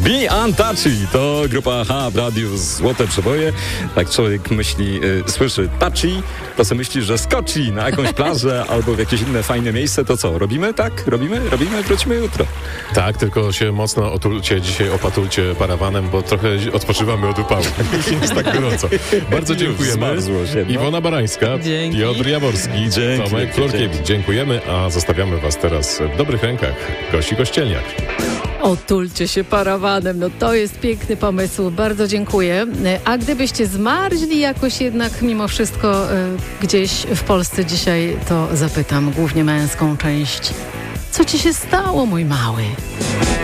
Be Untouchy to grupa H w radiu Złote Przeboje. Tak człowiek myśli, słyszy touchy, to sobie myśli, że skoczy na jakąś plażę albo w jakieś inne fajne miejsce. To co, robimy? Tak? Robimy, wrócimy jutro. Tak, tylko się mocno otulcie dzisiaj, opatulcie parawanem, bo trochę odpoczywamy od upału. Jest tak gorąco. Bardzo dziękujemy. Iwona Barańska, Dzięki. Piotr Jaworski, Dzięki, Tomek Florkiewicz. Dziękujemy, a zostawiamy was teraz w dobrych rękach. Gości Kościelniak. Otulcie się parawanem, no to jest piękny pomysł, bardzo dziękuję. A gdybyście zmarzli jakoś jednak mimo wszystko gdzieś w Polsce dzisiaj, to zapytam głównie męską część. Co ci się stało, mój mały?